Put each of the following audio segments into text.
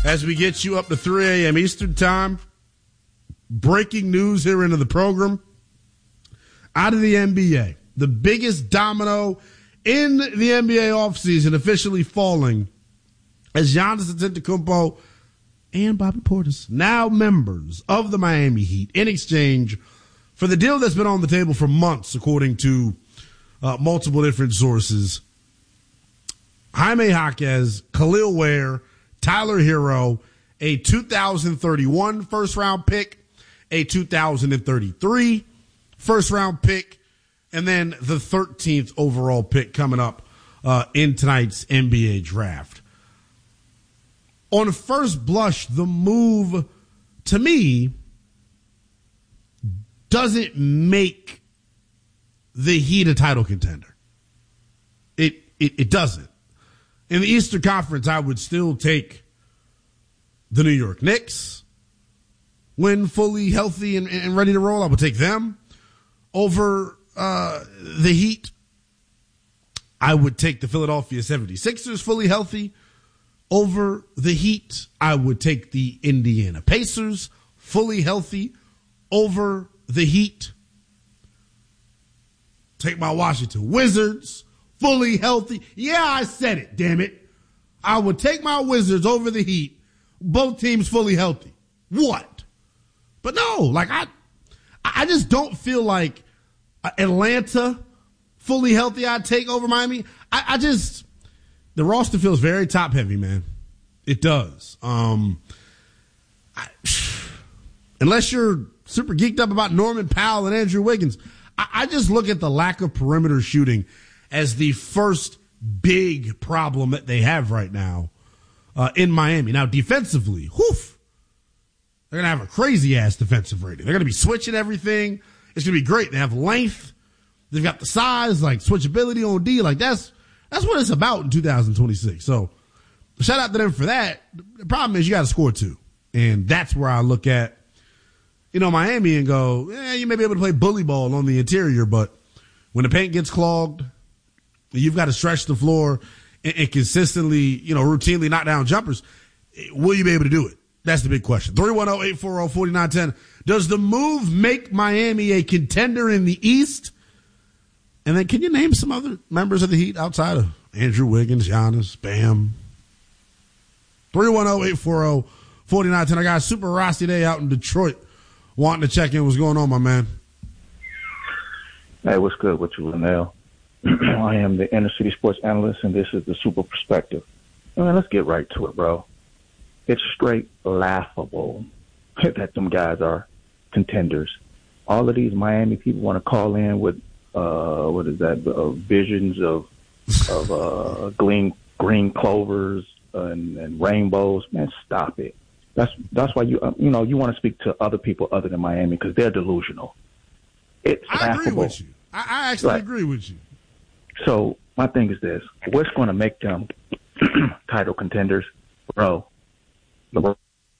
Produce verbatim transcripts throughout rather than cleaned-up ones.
as we get you up to three a.m. Eastern time. Breaking news here into the program. Out of the N B A. The biggest domino in the N B A offseason officially falling as Giannis Antetokounmpo and Bobby Portis, now members of the Miami Heat, in exchange for the deal that's been on the table for months, according to uh, multiple different sources. Jaime Jaquez, Khalil Ware, Tyler Hero, a two thousand thirty-one first-round pick, a two thousand thirty-three first-round pick, and then the thirteenth overall pick coming up uh, in tonight's N B A draft. On first blush, the move, to me, doesn't make the Heat a title contender. It, it, it doesn't. In the Eastern Conference, I would still take the New York Knicks when fully healthy and, and ready to roll. I would take them over uh, the Heat. I would take the Philadelphia seventy-sixers fully healthy over the Heat. I would take the Indiana Pacers fully healthy over the Heat. Take my Washington Wizards fully healthy. Yeah, I said it, damn it. I would take my Wizards over the Heat, both teams fully healthy. What? But no, like I I just don't feel like Atlanta fully healthy I'd take over Miami. I, I just, the roster feels very top heavy, man. It does. Um, I, unless you're super geeked up about Norman Powell and Andrew Wiggins, I, I just look at the lack of perimeter shooting as the first big problem that they have right now uh, in Miami. Now, defensively, whew, they're going to have a crazy-ass defensive rating. They're going to be switching everything. It's going to be great. They have length. They've got the size, like switchability on D. Like, that's that's what it's about in two thousand twenty-six. So, shout out to them for that. The problem is you got to score two. And that's where I look at, you know, Miami and go, eh, you may be able to play bully ball on the interior, but when the paint gets clogged, you've got to stretch the floor and, and consistently, you know, routinely knock down jumpers. Will you be able to do it? That's the big question. three one zero, eight four zero, four nine one zero. Does the move make Miami a contender in the East? And then can you name some other members of the Heat outside of Andrew Wiggins, Giannis, Bam? three one zero, eight four zero, four nine one zero. I got Super Rossi Day out in Detroit wanting to check in. What's going on, my man? Hey, what's good with you, Linnell? I am the inner city sports analyst, and this is the Super Perspective. I mean, let's get right to it, bro. It's straight laughable that them guys are contenders. All of these Miami people want to call in with, uh, what is that, uh, visions of of uh, green, green clovers and, and rainbows. Man, stop it. That's that's why you uh, you know you want to speak to other people other than Miami because they're delusional. It's I laughable. agree with you. I, I actually right. agree with you. So my thing is this: what's going to make them title contenders, bro? LeBron.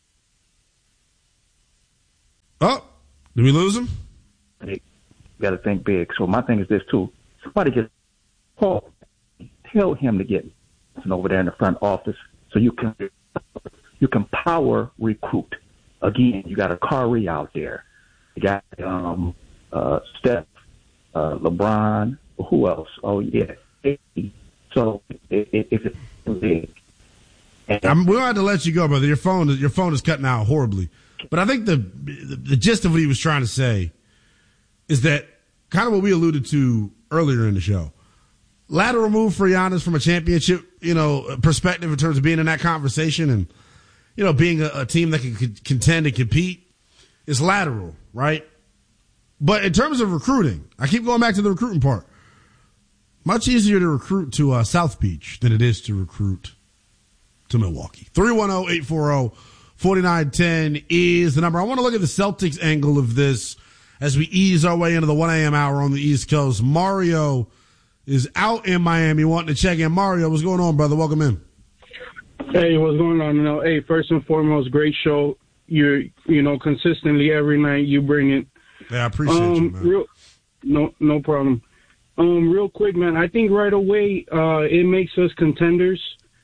Oh, did we lose him? You got to think big. So my thing is this too: somebody just call, tell him to get over there in the front office so you can you can power recruit. Again, you got a Curry out there. You got um, uh, Steph, uh, LeBron. Who else? Oh yeah. So if it's big. I'm, we're going to let you go, brother. Your phone, your phone is cutting out horribly. But I think the, the the gist of what he was trying to say is that kind of what we alluded to earlier in the show. Lateral move for Giannis from a championship, you know, perspective in terms of being in that conversation and, you know, being a, a team that can contend and compete is lateral, right? But in terms of recruiting, I keep going back to the recruiting part. Much easier to recruit to uh, South Beach than it is to recruit to Milwaukee. three one zero, eight four zero, four nine one zero is the number. I want to look at the Celtics angle of this as we ease our way into the one a.m. hour on the East Coast. Mario is out in Miami wanting to check in. Mario, what's going on, brother? Welcome in. Hey, what's going on? You know, hey, first and foremost, great show. You're, you know, consistently every night you bring it. Yeah, I appreciate um, you, man. Real, no, no problem. Um, real quick, man, I think right away uh, it makes us contenders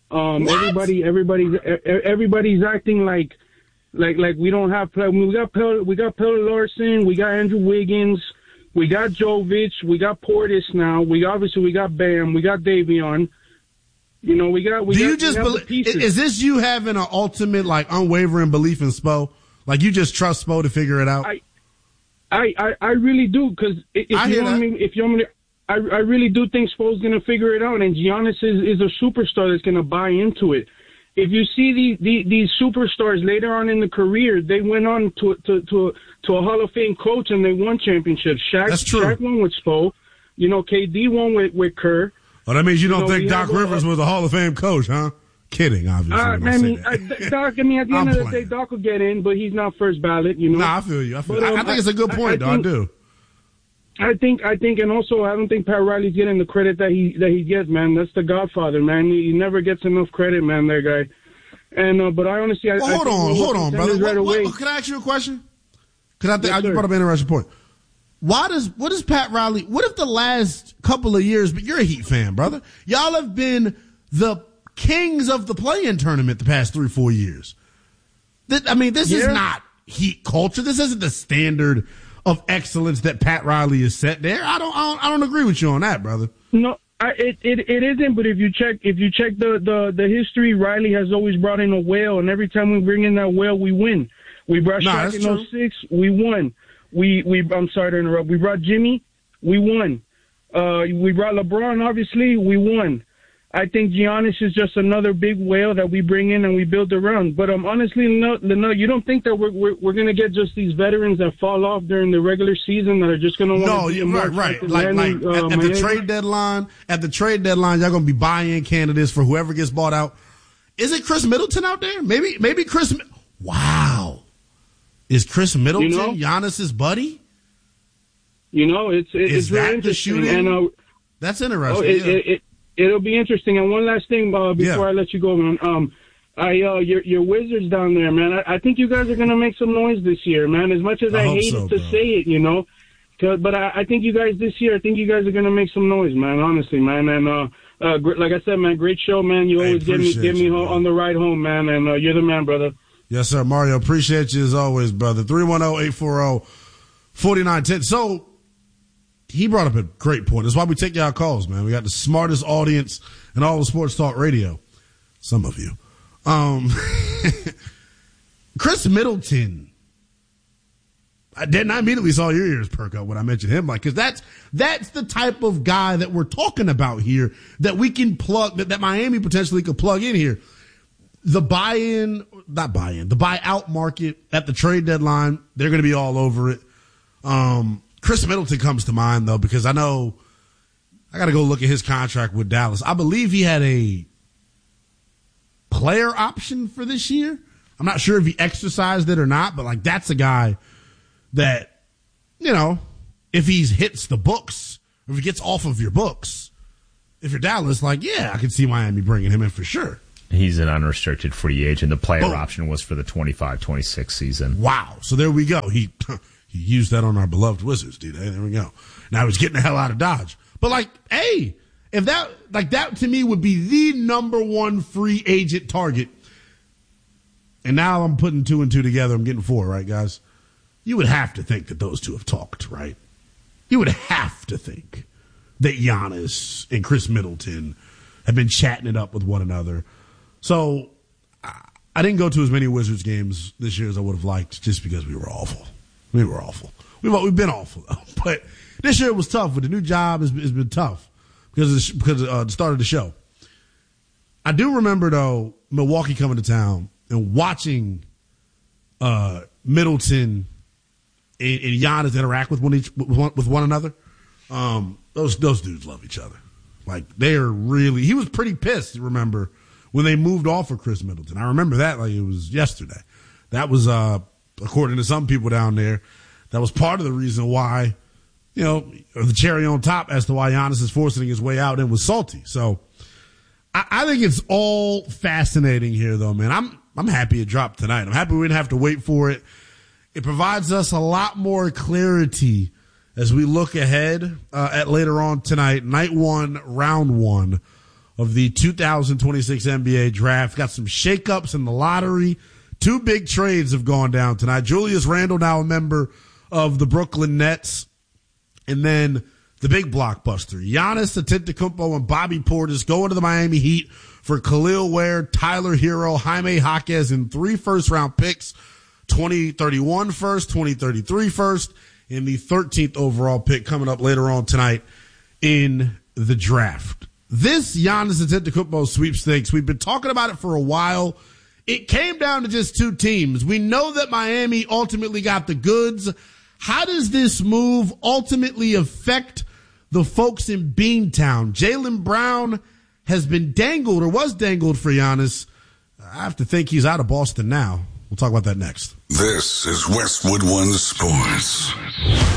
Um, What? everybody, everybody, everybody's acting like, like, like we don't have play. We got Pel, we got Pelle Larsson, we got Andrew Wiggins, we got Jovic, we got Portis now. We obviously we got Bam, we got Davion. You know, we got. We Do got, you just we have the believe? pieces. Is this you having an ultimate, like, unwavering belief in Spo? Like, you just trust Spo to figure it out? I, I, I, I really do, because if I you hear want that. me, if you want me to, I, I really do think Spo's going to figure it out, and Giannis is, is a superstar that's going to buy into it. If you see the, the, these superstars later on in the career, they went on to to to, to a Hall of Fame coach and they won championships. Shaq, That's true. Shaq won with Spo. You know, K D won with, with Kerr. Oh, that means you don't You know, think we Doc have a- Rivers was a Hall of Fame coach, huh? Kidding, obviously. Uh, when I I say mean, that. uh, Doc. I mean, at the end I'm of the day, playing. Doc will get in, but he's not first ballot. You know. Nah, I feel you. I feel. But, I, um, I think it's a good I- point, I though. I think- do. I think, I think, and also I don't think Pat Riley's getting the credit that he that he gets, man. That's the Godfather, man. He, he never gets enough credit, man. That guy. And uh, but I honestly, I, Well, I hold think on, we're hold on, brother. contenders Right What, away. what, can I ask you a question? Because I think Yes, I just sir. brought up an interesting point. Why does what does Pat Riley? What if the last couple of years? But you're a Heat fan, brother. Y'all have been the kings of the play-in tournament the past three, four years. Th- I mean, this is Yeah. not Heat culture. This isn't the standard of excellence that Pat Riley has set there. I don't, I don't, I don't agree with you on that, brother. No, I, it, it it isn't. But if you check if you check the, the the history, Riley has always brought in a whale, and every time we bring in that whale, we win. We brought Nah, Shaq that's in true. oh six, we won. We we I'm sorry to interrupt. We brought Jimmy, we won. Uh, we brought LeBron, obviously, we won. I think Giannis is just another big whale that we bring in and we build around. But um, honestly, no, no, you don't think that we're we're, we're going to get just these veterans that fall off during the regular season that are just going to want No, to be you- more right, right. effective Like, like landing, uh, at, at the Miami? trade deadline, at the trade deadline, y'all gonna be buying candidates for whoever gets bought out. Is it Chris Middleton out there? Maybe, maybe Chris. Mi- Wow, is Chris Middleton You know? Giannis's buddy? You know, it's it, Is it's very that the interesting. shooting? And uh, That's oh, interesting. it, yeah. it, it it'll be interesting. And one last thing uh, before Yeah. I let you go, man. Um, I uh, your your Wizards down there, man. I, I think you guys are going to make some noise this year, man. As much as I I, hope hate so, it to bro. say it, you know. 'Cause- But I, I think you guys this year, I think you guys are going to make some noise, man. Honestly, man. And uh, uh, gr- like I said, man, great show, man. You Hey, always give me appreciate give me you, ho- man. on the ride home, man. And uh, you're the man, brother. Yes, sir. Mario, appreciate you as always, brother. three one zero, eight four zero, four nine one zero. So, he brought up a great point. That's why we take y'all calls, man. We got the smartest audience in all of sports talk radio. Some of you. Um, Chris Middleton. I didn't. I immediately saw your ears perk up when I mentioned him, like, because that's that's the type of guy that we're talking about here that we can plug that, that Miami potentially could plug in here. The buy-in, not buy-in, the buy-out market at the trade deadline, they're going to be all over it. Um, Chris Middleton comes to mind, though, because I know I got to go look at his contract with Dallas. I believe he had a player option for this year. I'm not sure if he exercised it or not, but, like, that's a guy that, you know, if he hits the books, if he gets off of your books, if you're Dallas, like, yeah, I can see Miami bringing him in for sure. He's an unrestricted free agent. The player Boom. option was for the twenty-five twenty-six season. Wow. So there we go. He he used that on our beloved Wizards, D. There we go. Now he's getting the hell out of Dodge. But, like, hey, if that, like, that to me would be the number one free agent target. And now I'm putting two and two together. I'm getting four, right, guys? You would have to think that those two have talked, right? You would have to think that Giannis and Chris Middleton have been chatting it up with one another. So I, I didn't go to as many Wizards games this year as I would have liked just because we were awful. We were awful. We've, we've been awful, though. But this year it was tough. With the new job, it's, it's been tough because of the, because of, uh, the start of the show. I do remember, though, Milwaukee coming to town and watching uh, Middleton and, and Giannis interact with one, each, with one, with one another. Um, those those dudes love each other. Like, they are really – he was pretty pissed, remember, when they moved off of Chris Middleton. I remember that like it was yesterday. That was, uh, according to some people down there, that was part of the reason why, you know, the cherry on top as to why Giannis is forcing his way out and was salty. So I, I think it's all fascinating here, though, man. I'm I'm happy it dropped tonight. I'm happy we didn't have to wait for it. It provides us a lot more clarity as we look ahead uh, at later on tonight, night one, round one of the two thousand twenty-six N B A draft. Got some shakeups in the lottery. Two big trades have gone down tonight. Julius Randle, now a member of the Brooklyn Nets. And then the big blockbuster, Giannis Antetokounmpo and Bobby Portis going to the Miami Heat for Khalil Ware, Tyler Hero, Jaime Jaquez, and three first-round picks, twenty thirty-one first, twenty thirty-three first, and the thirteenth overall pick coming up later on tonight in the draft. This Giannis Antetokounmpo sweepstakes, we've been talking about it for a while. It came down to just two teams. We know that Miami ultimately got the goods. How does this move ultimately affect the folks in Beantown? Jaylen Brown has been dangled or was dangled for Giannis. I have to think he's out of Boston now. We'll talk about that next. This is Westwood One Sports.